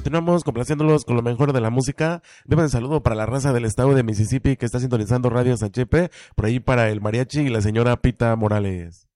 continuamos complaciéndolos con lo mejor de la música. Deben saludo para la raza del estado de Mississippi que está sintonizando Radio Sanchepe, por ahí para el mariachi y la señora Pita Morales.